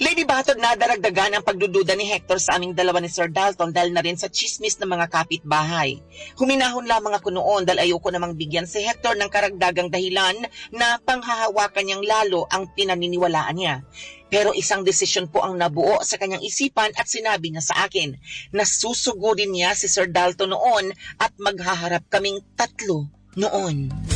Lady Batod, nadaragdagan ang pagdududa ni Hector sa aming dalawa ni Sir Dalton dahil na rin sa chismis ng mga kapitbahay. Huminahon lamang ako noon dahil ayoko namang bigyan si Hector ng karagdagang dahilan na panghahawakan niyang lalo ang pinaniniwalaan niya. Pero isang desisyon po ang nabuo sa kanyang isipan at sinabi niya sa akin na susugurin niya si Sir Dalton noon at maghaharap kaming tatlo noon.